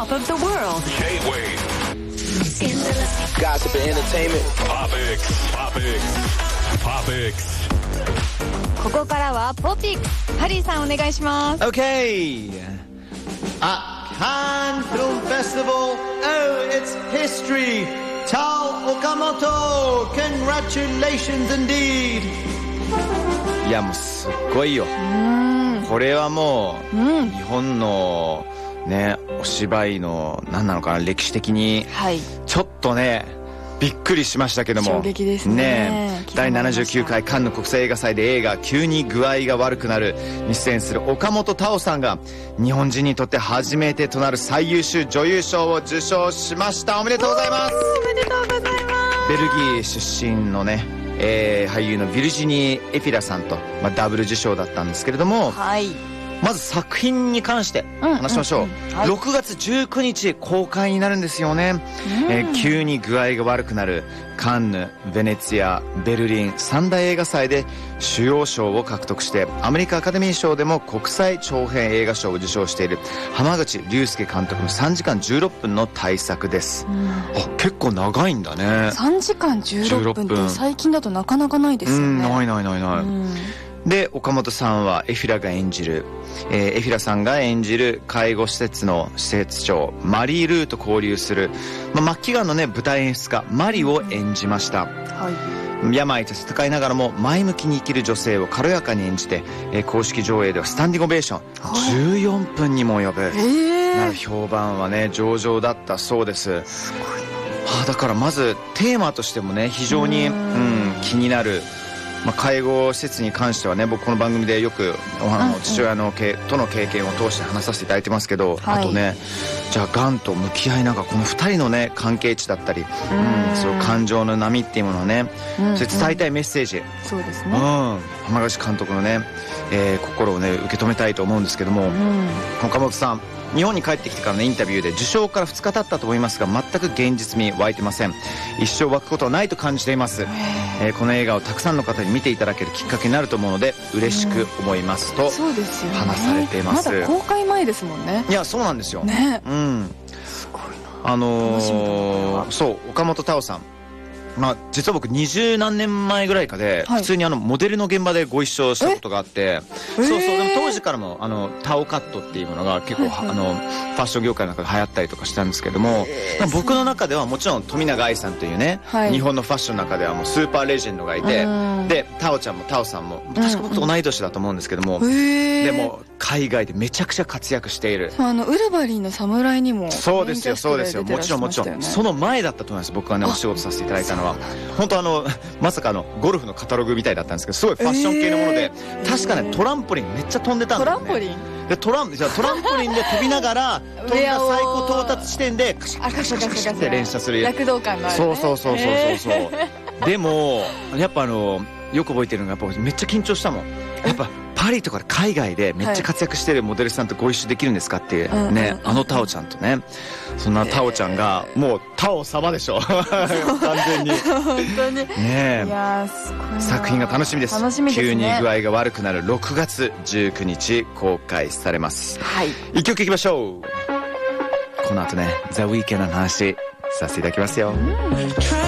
top of the world. J-Wave. Gossip and entertainment. Topics. ここからはポピックス、ハリーさんお願いします。 Okay. Cannes Film Festival. Oh, it's history. Tao Okamoto. Congratulations indeed. いやもうすっごいよ。これはもう、日本のねお芝居の何なのかな、歴史的にちょっとねびっくりしましたけども、 衝撃ですね。 第79回カンヌ国際映画祭で映画急に具合が悪くなるに出演する岡本太郎さんが日本人にとって初めてとなる最優秀女優賞を受賞しました。おめでとうございます。 おめでとうございます。 ベルギー出身のね、俳優のビルジニー・エフィラさんと、ダブル受賞だったんですけれども、まず作品に関して話しましょう。6月19日公開になるんですよね。急に具合が悪くなるカンヌ、ベネツィア、ベルリン三大映画祭で主要賞を獲得してアメリカアカデミー賞でも国際長編映画賞を受賞している濱口竜介監督の3時間16分の大作です。結構長いんだね。 3時間16分って最近だとなかなかないですよね。 ない。で岡本さんはエフィラが演じる、エフィラさんが演じる介護施設の施設長マリー・ルーと交流する、末期がんのね舞台演出家マリを演じました。病と戦いながらも前向きに生きる女性を軽やかに演じて、公式上映ではスタンディングオベーション14分にも及ぶ、なる評判はね上々だったそうです。だからまずテーマとしてもね非常に、気になる、介護施設に関してはね僕この番組でよく父親のとの経験を通して話させていただいてますけど、あとねじゃあがんと向き合いながらこの2人のね関係値だったり、そういう感情の波っていうものをね、それ伝えたいメッセージ、 そうですね、 濱口監督のね、心をね受け止めたいと思うんですけども、岡本さん日本に帰ってきてからのインタビューで受賞から2日経ったと思いますが全く現実味湧いてません。一生湧くことはないと感じています。この映画をたくさんの方に見ていただけるきっかけになると思うので嬉しく思いますと話されています。 まだ公開前ですもんね。 いやそうなんですよね。 すごいな。そう岡本太郎さん、実は僕20何年前ぐらいかで普通にモデルの現場でご一緒したことがあって、でも当時からもタオカットっていうものが結構ファッション業界の中で流行ったりとかしたんですけども、僕の中ではもちろん富永愛さんというね、日本のファッションの中ではもうスーパーレジェンドがいて、でタオちゃんもタオさんも確か僕と同い年だと思うんですけども、でも海外でめちゃくちゃ活躍している。 ウルヴァリンの侍にもそうですよもちろんその前だったと思います。僕がねお仕事させていただいたのは本当まさかゴルフのカタログみたいだったんですけど、すごいファッション系のもので、確かねトランポリンめっちゃ飛んでたんですよね。トランポリンで飛びながら飛んだ最高到達地点でカシャカシャカシャって連射する躍動感があるね。 そうでもやっぱよく覚えてるのがやっぱめっちゃ緊張したもん。やっぱパリとか海外でめっちゃ活躍してるモデルさんとご一緒できるんですかっていうね、タオちゃんとね、そんなタオちゃんがもうタオ様でしょ完全に本当にね。 いやすごいな。 作品が楽しみです。急に具合が悪くなる6月19日公開されます。一曲いきましょう。この後ねザ・ウィーケンドの話させていただきますよ。